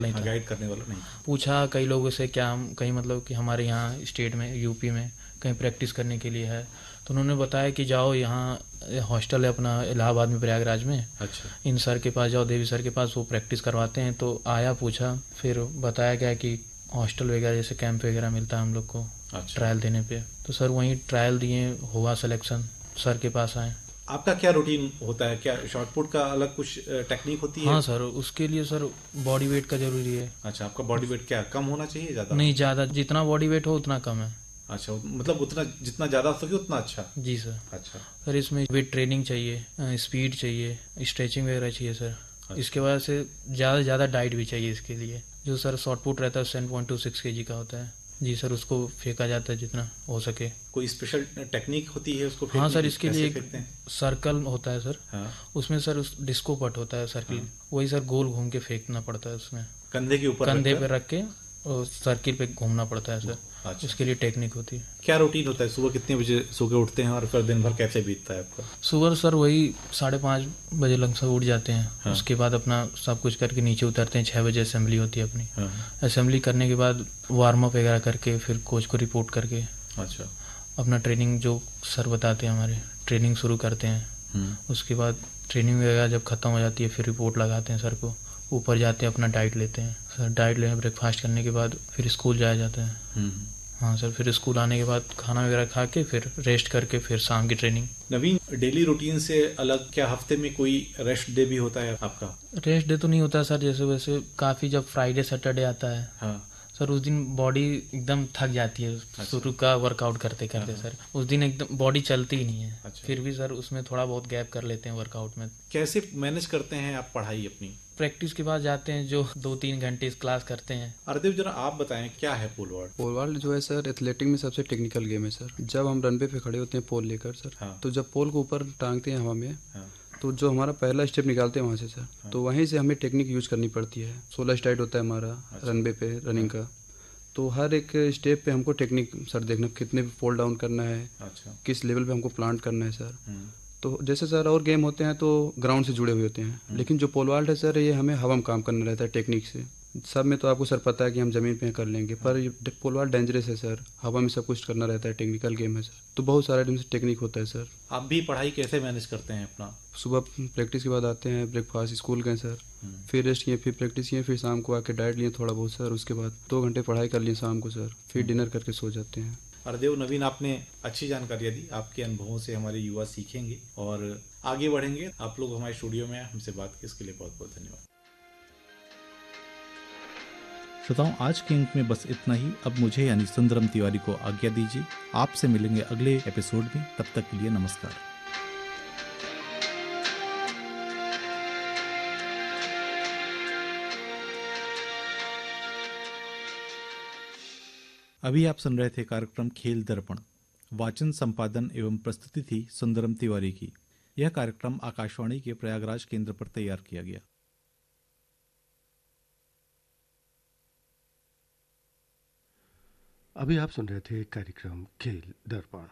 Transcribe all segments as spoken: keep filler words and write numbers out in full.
नहीं था, गाइड करने वाला नहीं। पूछा कई लोगों से क्या हम कहीं मतलब कि हमारे यहाँ स्टेट में यूपी में कहीं प्रैक्टिस करने के लिए है, तो उन्होंने बताया कि जाओ यहाँ हॉस्टल है अपना इलाहाबाद में प्रयागराज में, अच्छा, इन सर के पास जाओ, देवी सर के पास, वो प्रैक्टिस करवाते हैं। तो आया पूछा, फिर बताया गया कि हॉस्टल वगैरह जैसे कैंप वगैरह मिलता है हम लोग को अच्छा। ट्रायल देने पे, तो सर वहीं ट्रायल दिए, हुआ सिलेक्शन, सर के पास आए। आपका क्या रूटीन होता है? क्या शॉटपुट का अलग कुछ टेक्निक होती है? हाँ सर, उसके लिए सर बॉडी वेट का जरूरी है। अच्छा, आपका बॉडी वेट क्या कम होना चाहिए ज़्यादा? नहीं, ज़्यादा, जितना बॉडी वेट हो उतना कम है। अच्छा, मतलब उतना जितना ज़्यादा हो सके उतना अच्छा। जी सर। अच्छा सर इसमें वेट ट्रेनिंग चाहिए, स्पीड चाहिए, स्ट्रेचिंग वगैरह चाहिए सर। अच्छा। इसके वजह से ज़्यादा से ज़्यादा डाइट भी चाहिए इसके लिए। जो सर शॉर्ट पुट रहता है सेवन पॉइंट टू सिक्स के जी का होता है। जी सर, उसको फेंका जाता है जितना हो सके। कोई स्पेशल टेक्निक होती है उसको? हाँ सर, इसके लिए फेंकते हैं? सर्कल होता है सर। हाँ। उसमें सर उस डिस्को पट होता है सर्किल, हाँ। वही सर गोल घूम के फेंकना पड़ता है उसमें, कंधे के ऊपर कंधे पे रख के और सर्किल पे घूमना पड़ता है सर। अच्छा। उसके लिए टेक्निक होती है। क्या रूटीन होता है? सुबह कितने बजे सो के उठते हैं और फिर दिन भर कैसे बीतता है आपका? सुबह सर वही साढ़े पाँच बजे लग से उठ जाते हैं। हाँ। उसके बाद अपना सब कुछ करके नीचे उतरते हैं। छः बजे असेंबली होती है अपनी। हाँ। असेंबली करने के बाद वार्म अप वगैरह करके फिर कोच को रिपोर्ट करके अच्छा, अपना ट्रेनिंग जो सर बताते हैं हमारे ट्रेनिंग शुरू करते हैं। उसके बाद ट्रेनिंग वगैरह जब खत्म हो जाती है फिर रिपोर्ट लगाते हैं सर को, ऊपर जाते हैं अपना डाइट लेते हैं सर। डाइट लेने ब्रेकफास्ट करने के बाद फिर स्कूल जाया जाता है। हाँ सर, फिर स्कूल आने के बाद खाना वगैरह खा के फिर रेस्ट करके फिर शाम की ट्रेनिंग। नवीन, डेली रूटीन से अलग क्या हफ्ते में कोई रेस्ट डे भी होता है आपका? रेस्ट डे तो नहीं होता सर, जैसे वैसे काफ़ी जब फ्राइडे सैटरडे आता है। हाँ। सर उस दिन बॉडी एकदम थक जाती है। अच्छा। शुरू का वर्कआउट करते करते सर उस दिन एकदम बॉडी चलती ही नहीं है। अच्छा। फिर भी सर उसमें थोड़ा बहुत गैप कर लेते हैं वर्कआउट में। कैसे मैनेज करते हैं आप पढ़ाई अपनी? प्रैक्टिस के बाद जाते हैं जो दो तीन घंटे इस क्लास करते हैं। अर्देव, जरा आप बताएं क्या है पोल वॉल्ट? पोल वॉल्ट जो है सर एथलेटिक में सबसे टेक्निकल गेम है सर। जब हम रनवे पे खड़े होते हैं पोल लेकर सर, हाँ। तो जब पोल को ऊपर टांगते हैं हवा में, हाँ। तो जो हमारा पहला स्टेप निकालते हैं वहाँ से सर, हाँ। तो वहीं से हमें टेक्निक यूज करनी पड़ती है। सोलह स्टाइट होता है हमारा। अच्छा। रनवे पे रनिंग का, तो हर एक स्टेप पे हमको टेक्निक सर देखना, कितने फॉल डाउन करना है। अच्छा। किस लेवल पे हमको प्लांट करना है सर। तो जैसे सर और गेम होते हैं तो ग्राउंड से जुड़े हुए होते हैं, लेकिन जो पोल वॉल्ट है सर ये हमें हवा में काम करना रहता है टेक्निक से। सब में तो आपको सर पता है कि हम ज़मीन पे कर लेंगे, पर ये पोल वॉल्ट डेंजरस है सर, हवा में सब कुछ करना रहता है, टेक्निकल गेम है सर। तो बहुत सारा टेक्निक होता है सर। आप भी पढ़ाई कैसे मैनेज करते हैं अपना? सुबह प्रैक्टिस के बाद आते हैं, ब्रेकफास्ट, स्कूल गए सर, फिर रेस्ट किए, फिर प्रैक्टिस किए, फिर शाम को आके डाइट लिए थोड़ा बहुत सर, उसके बाद दो घंटे पढ़ाई कर लिए शाम को सर, फिर डिनर करके सो जाते हैं। अर्देव, नवीन, आपने अच्छी जानकारी दी। आपके अनुभवों से हमारे युवा सीखेंगे और आगे बढ़ेंगे। आप लोग हमारे स्टूडियो में हमसे बात की, इसके लिए बहुत बहुत धन्यवाद। श्रोताओं, आज के अंक में बस इतना ही। अब मुझे यानी सुंदरम तिवारी को आज्ञा दीजिए। आपसे मिलेंगे अगले एपिसोड में, तब तक के लिए नमस्कार। अभी आप सुन रहे थे कार्यक्रम खेल दर्पण। वाचन, संपादन एवं प्रस्तुति थी सुंदरम तिवारी की। यह कार्यक्रम आकाशवाणी के प्रयागराज केंद्र पर तैयार किया गया। अभी आप सुन रहे थे कार्यक्रम खेल दर्पण।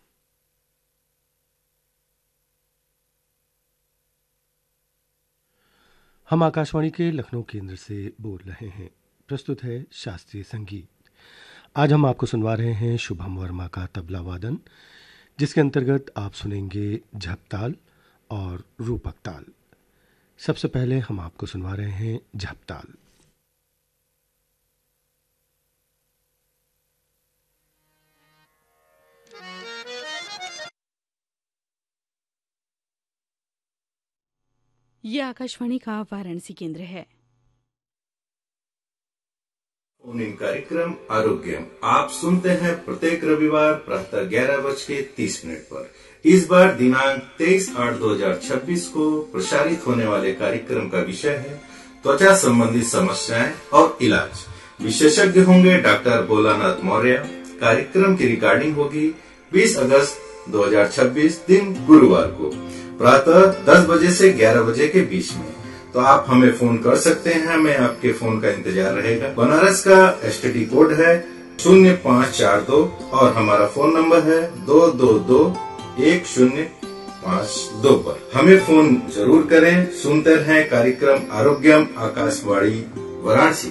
हम आकाशवाणी के लखनऊ केंद्र से बोल रहे हैं। प्रस्तुत है शास्त्रीय संगीत। आज हम आपको सुनवा रहे हैं शुभम वर्मा का तबला वादन, जिसके अंतर्गत आप सुनेंगे झपताल और रूपक ताल। सबसे पहले हम आपको सुनवा रहे हैं झपताल। ये आकाशवाणी का वाराणसी केंद्र है। कार्यक्रम आरोग्यम आप सुनते हैं प्रत्येक रविवार प्रातः ग्यारह बज के तीस मिनट पर। इस बार दिनांक तेईस आठ दो हजार छब्बीस को प्रसारित होने वाले कार्यक्रम का विषय है त्वचा संबंधी समस्याएं और इलाज। विशेषज्ञ होंगे डॉक्टर भोलानाथ मौर्य। कार्यक्रम की रिकॉर्डिंग होगी बीस अगस्त दो हजार छब्बीस दिन गुरुवार को प्रातः दस बजे से ग्यारह बजे के बीच में। तो आप हमें फोन कर सकते हैं, हमें आपके फोन का इंतजार रहेगा। बनारस का एसटीडी कोड है शून्य पाँच चार दो और हमारा फोन नंबर है दो दो दो एक शून्य पाँच दो पर हमें फोन जरूर करें। सुनते रहें कार्यक्रम आरोग्यम आकाशवाणी वाराणसी